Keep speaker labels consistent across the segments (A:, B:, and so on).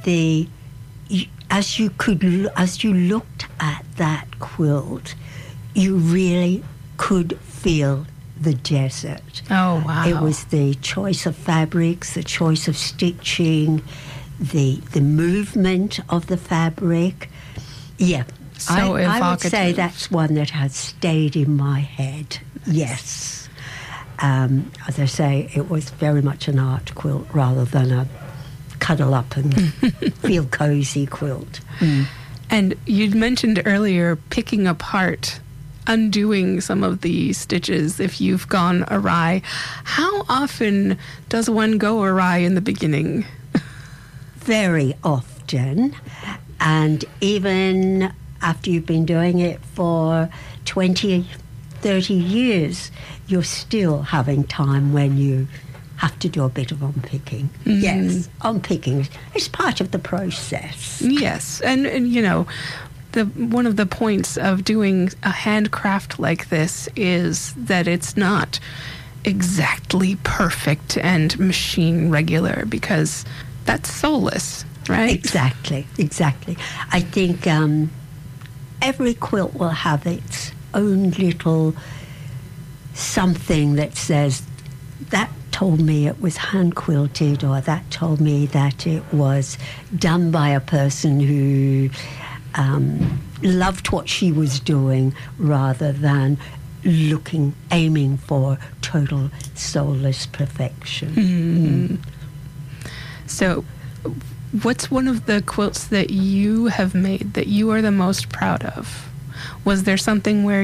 A: as you looked at that quilt, you really could feel the desert.
B: Oh, wow.
A: It was the choice of fabrics, the choice of stitching, the movement of the fabric. Yeah.
B: So
A: I would say that's one that has stayed in my head. Yes. As I say, it was very much an art quilt rather than a cuddle up and feel cozy quilt. Mm.
B: And you'd mentioned earlier picking apart, undoing some of the stitches if you've gone awry. How often does one go awry in the beginning?
A: Very often. And even after you've been doing it for 20, 30 years, you're still having time when you have to do a bit of unpicking. Mm. Yes, unpicking is part of the process.
B: Yes, and you know, one of the points of doing a handcraft like this is that it's not exactly perfect and machine regular, because that's soulless, right?
A: Exactly. I think every quilt will have its own little something that says, that told me it was hand quilted, or that told me that it was done by a person who loved what she was doing, rather than aiming for total soulless perfection.
B: Mm. So what's one of the quilts that you have made that you are the most proud of? Was there something where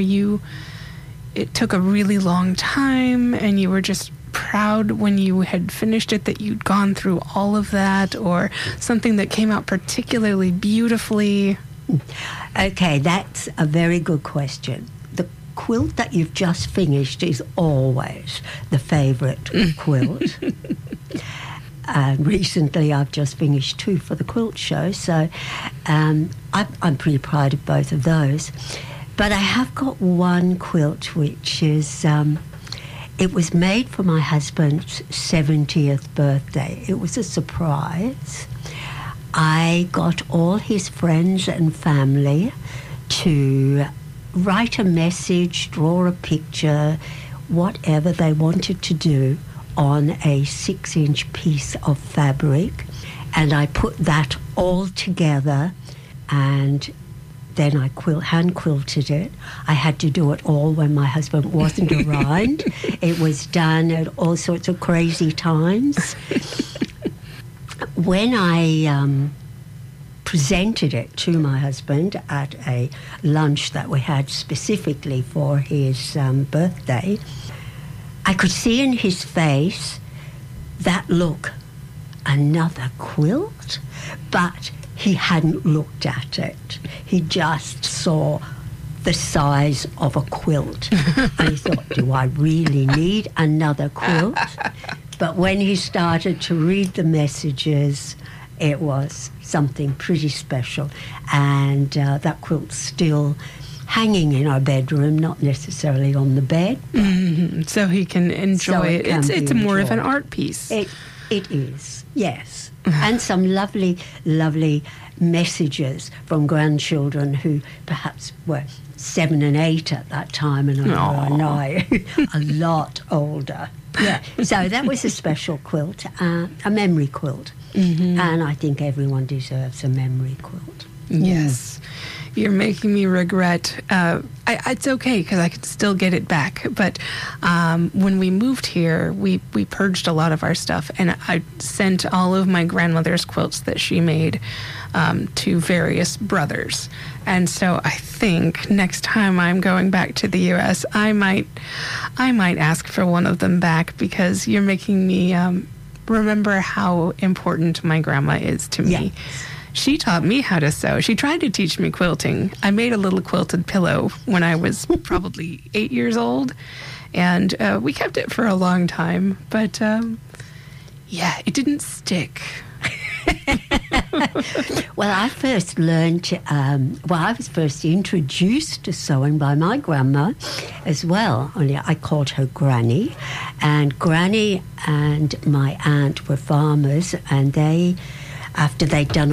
B: it took a really long time and you were just proud when you had finished it, that you'd gone through all of that, or something that came out particularly beautifully?
A: Okay, that's a very good question. The quilt that you've just finished is always the favourite quilt. Recently I've just finished 2 for the quilt show, so I'm pretty proud of both of those. But I have got one quilt which is, it was made for my husband's 70th birthday. It was a surprise. I got all his friends and family to write a message, draw a picture, whatever they wanted to do on a 6-inch piece of fabric. And I put that all together, and then I hand quilted it. I had to do it all when my husband wasn't around. It was done at all sorts of crazy times. When I presented it to my husband at a lunch that we had specifically for his birthday, I could see in his face that look, another quilt? But he hadn't looked at it. He just saw the size of a quilt. And he thought, do I really need another quilt? But when he started to read the messages, it was something pretty special. And that quilt's still hanging in our bedroom, not necessarily on the bed.
B: Mm-hmm. So he can enjoy it. It's more of an art piece.
A: It is, yes. And some lovely, lovely messages from grandchildren who perhaps were 7 and 8 at that time, and are now a lot older. Yeah. So that was a special quilt, a memory quilt. Mm-hmm. And I think everyone deserves a memory quilt.
B: Yes. You're making me regret. It's okay because I could still get it back. But when we moved here, we purged a lot of our stuff, and I sent all of my grandmother's quilts that she made to various brothers. And so I think next time I'm going back to the U.S., I might ask for one of them back, because you're making me remember how important my grandma is to me.
A: Yes.
B: She taught me how to sew. She tried to teach me quilting. I made a little quilted pillow when I was probably 8 years old, and we kept it for a long time. But, it didn't stick.
A: Well, I first learned, I was first introduced to sewing by my grandma as well. Only I called her Granny. And Granny and my aunt were farmers, and after they'd done